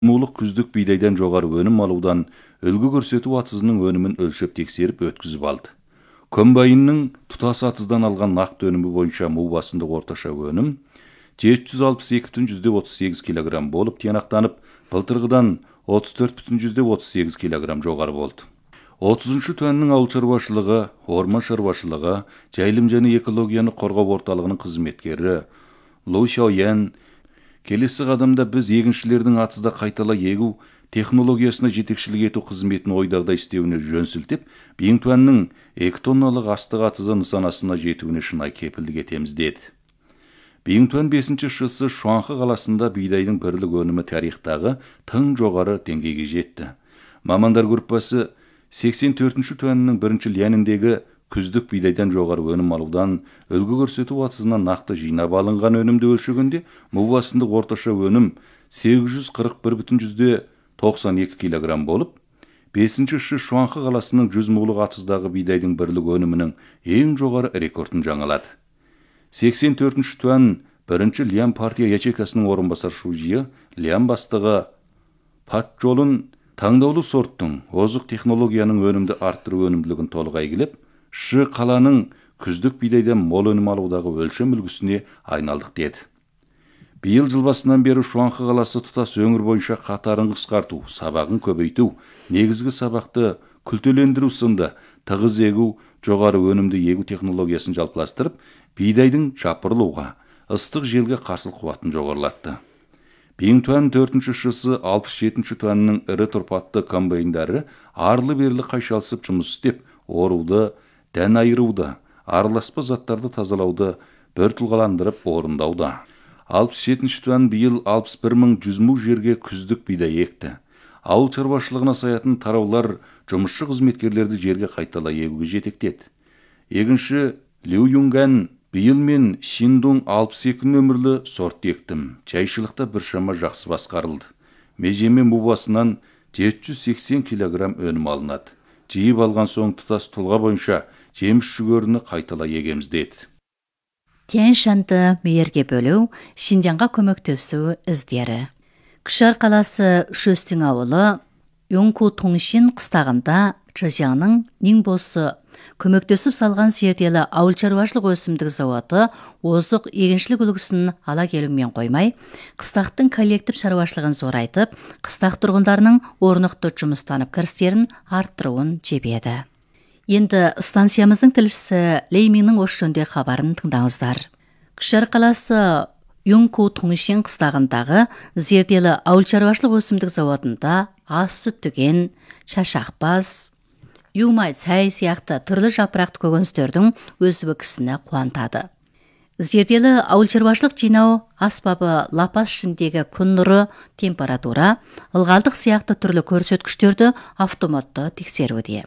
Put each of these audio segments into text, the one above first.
Мулық күздік бидайдан жоғары өнім алудан үлгі көрсету атызының өнімін өлшеп тексеріп өткізіп алды. Комбайнның тұтас атыздан алған нақты өнімі бойынша му басындық орташа өнім 762,38 кг болып тиянақтанып, былтырғыдан 34,38 кг жоғары болды. 30-шы төннің ауыл шаруашылығы, орман шаруашылығы, жайылым және экологияны қорғау орталығының қызметкері Лу Шаоян келесі қадамда біз егіншілердің атызда қайтала егу технологиясына жетекшілік ету қызметін ойдағдай істеуіне жөн сілтеп, Биңтуанның 2 тонналық астық атызы нысанасына жетуіне шынай кепілдік етеміз деді. Биңтуан 5-ші шысы Шуанхы қаласында бидайдың бірлік өнімі тарихтағы тың жоғары деңгейге жетті. Мамандар группасы 84-ші төннің 1-ші ляніндегі күздік бидайдан жоғары өнім алудан үлгі көрсету атызынан нақты жинап алынған өнімді өлшегенде му басындық орташа өнім 841,92 кг болып, 5-ші Шуанхы қаласының 100 мулық атыздағы бидайдың бірлік өнімінің ең жоғары рекордын жаңалады. 84-ші төн 1-ші Лян партия ячейкасының орынбасар шужиы Лян бастығы Пат жолын таңдаулы сорттың озық технологияның өнімді арттыру өнімділігін толық әйгілеп, Шы қаланың күздік бидайдан мол өнім алудағы өлшем үлгісіне айналдық деді. Биыл жыл басынан бері Шуанхы қаласы тұтас өңір бойынша қатарын қысқарту, сабағын көбейту, негізгі сабақты күлтелендіру сынды тығыз егу, жоғары өнімді егу технологиясын жалпыластырып, бидайдың жапырылуға, ыстық желге қарсыл қуатын жоғарылатты. Биңтуан 4-ші шысы 67-ші төннің ірі тұрпатты комбайндары арлы-берлі қайшалысып жұмыс істеп, оруды, дән айыруды, араласпа заттарды тазалауды бір тұлғаландырып орындауда. 67-ші төн биыл 61,100 му жерге күздік бидай екті. Ауыл шаруашылығына саятын тараулар жұмысшы қызметкерлерді жерге қайтала егуге жетектеді. Егінші Лю Юнган биыл мен Шиндун 62 нөмірлі сорт ектім. Жайшылықта біршама жақсы басқарылды. Межеме му басынан 780 кг өнім алынады. Жиып алған соң тұтас тұлға бойынша жеміс жүгеріні қайтала егеміз деді. Тянь-Шаньды мейірге бөлу, Шинжаңға көмектесу іздері. Кішар қаласы Шөстің ауылы, Йонку Тоңшин қыстағында Чжэжянның Нingboсы көмектесіп салған зерделі ауыл шаруашылық өсімдік зауыты озық егіншілік үлгісін ала келумен қоймай, қыстақтың коллектив шаруашылығын зорайтып, қыстақ тұрғындарының орнықты жұмыстанып кірістерін арттыруын жебеді. Енді станциямыздың тілшісі Лейминнің осы жөнде хабарын тыңдаңыздар. Кішар қаласы Йонку Тоңшин қыстағындағы зерделі ауыл шаруашылық өсімдік зауытында ас сүт түген, шашақпас, Юмай сәй сияқты түрлі жапырақты көкөністердің өсуі кісіні қуантады. Зерделі ауыл шаруашылық жинау аспабы лапас ішіндегі күн нұры, температура, ылғалдық сияқты түрлі көрсеткіштерді автоматты тексеруде.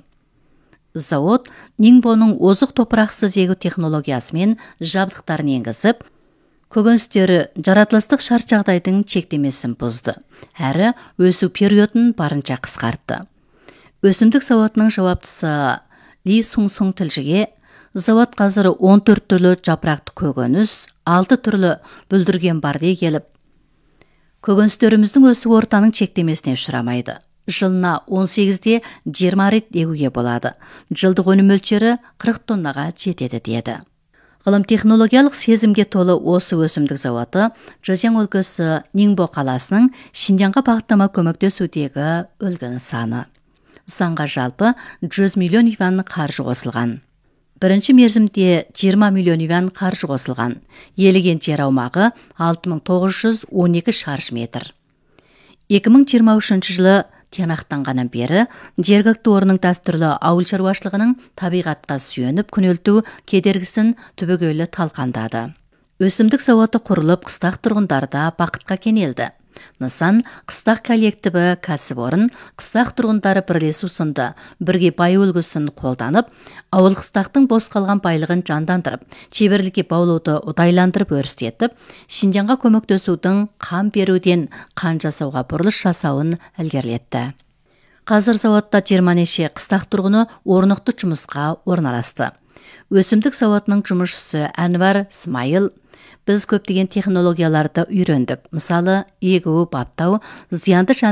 Зауыт Нингбоның озық топырақсыз егу технологиясымен жабдықтарын енгізіп, көкөністері жаратылыстық шарт жағдайдың шектемесін бұзды, әрі өсу периодын барынша қысқартты. Өсімдік зауытының жауаптысы Ли Сунсун тілшіге, зауыт қазір 14 түрлі жапырақты көкөніс, 6 түрлі бүлдірген бар дей келіп, көкөністеріміздің өсу ортаның шектемесіне ұшырамайды. Жылына 18-де 20 рет егуге болады. Жылдық өнім мөлшері 40 тоннаға жетеді деді. Ғылым технологиялық сезімге толы осы өсімдік зауыты Чжэжян өлкесі Нингбо қаласының Шинжаңға бағыттама көмектесудегі үлгі нысаны. Нысанға жалпы 100 миллион юан қаржы қосылған. Бірінші мерзімде 20 миллион юан қаржы қосылған. Еліген жер аумағы 6912 шаршы метр. 2023 жылы тиянақтанғаннан бері жергілікті орынның дәстүрлі ауыл шаруашылығының табиғатқа сүйеніп күнелту кедергісін түбегейлі талқандады. Өсімдік зауыты құрылып, қыстақ тұрғындарда бақытқа кенелді. Нысан қыстақ коллективі кәсіпорын қыстақ тұрғындары бірлесу сынды бірге бай үлгісін қолданып, ауыл қыстақтың бос қалған байлығын жандандырып, шеберлікке баулуды ұдайландырып өрістетіп, Шинжаңға көмектесудің қан беруден қан жасауға бұрылыс жасауын ілгерілетті. Қазір зауытта 20 неше қыстақ тұрғыны орнықты жұмысқа орналасты. Өсімдік зауытының жұмысшысы Әнвар Смайыл Біз көптеген технологияларды үйрендік. Мысалы, егу, баптау, зиянды